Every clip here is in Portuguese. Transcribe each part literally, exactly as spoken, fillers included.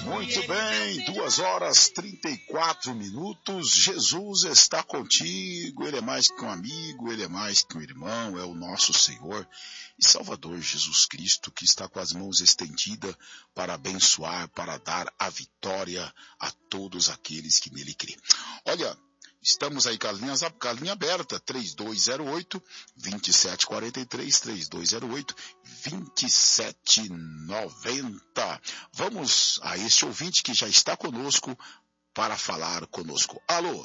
Muito bem, duas horas e trinta e quatro minutos. Jesus está contigo, Ele é mais que um amigo, Ele é mais que um irmão, é o nosso Senhor e Salvador Jesus Cristo, que está com as mãos estendidas para abençoar, para dar a vitória a todos aqueles que nele crê. Olha, estamos aí com a linha, com a linha aberta, três dois zero oito, dois sete quatro três, três dois zero oito, dois sete nove zero. Vamos a este ouvinte que já está conosco para falar conosco. Alô?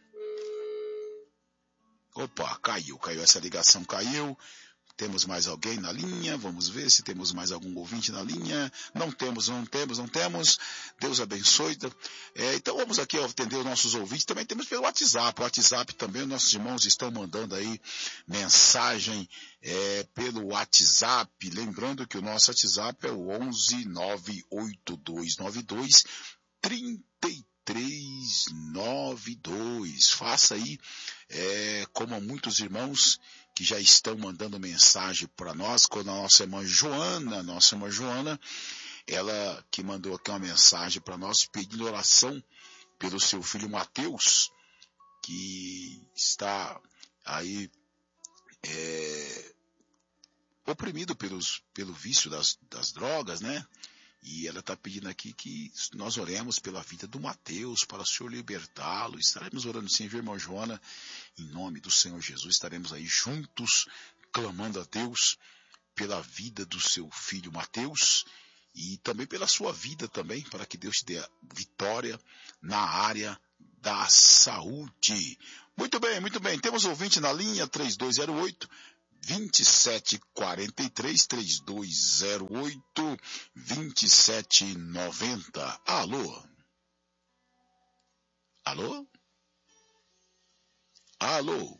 Opa, caiu, caiu, essa ligação caiu. Temos mais alguém na linha? Vamos ver se temos mais algum ouvinte na linha. Não temos, não temos, não temos. Deus abençoe. É, então vamos aqui atender os nossos ouvintes. Também temos pelo WhatsApp. O WhatsApp também, nossos irmãos estão mandando aí mensagem é, pelo WhatsApp. Lembrando que o nosso WhatsApp é o onze nove oito dois nove dois três três nove dois. Faça aí é, como muitos irmãos que já estão mandando mensagem para nós, quando a nossa irmã Joana, nossa irmã Joana, ela que mandou aqui uma mensagem para nós pedindo oração pelo seu filho Mateus, que está aí é, oprimido pelos, pelo vício das, das drogas, né? E ela está pedindo aqui que nós oremos pela vida do Mateus, para o Senhor libertá-lo. Estaremos orando sim, viu, irmã Joana? Em nome do Senhor Jesus, estaremos aí juntos, clamando a Deus pela vida do seu filho Mateus e também pela sua vida também, para que Deus te dê vitória na área da saúde. Muito bem, muito bem. Temos ouvinte na linha, três dois zero oito, dois sete quatro três, três dois zero oito, dois sete nove zero. Alô? Alô? Alô?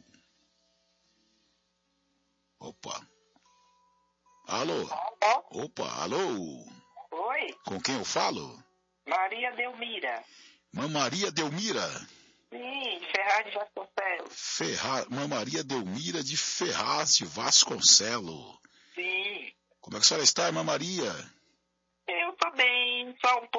Opa. Alô? Opa, alô? Oi? Com quem eu falo? Maria Delmira. Mãe Maria Delmira? Sim, Ferraz de Vasconcelos. Ferraz, Mãe Maria Delmira de Ferraz de Vasconcelos. Sim. Como é que a senhora está, Irmã Maria? Eu tô bem, só um pouco